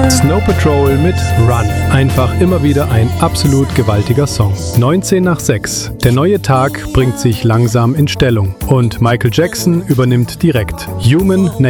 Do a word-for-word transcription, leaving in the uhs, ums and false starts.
Snow Patrol mit Run. Einfach immer wieder ein absolut gewaltiger Song. neunzehn nach sechs. Der neue Tag bringt sich langsam in Stellung und Michael Jackson übernimmt direkt. Human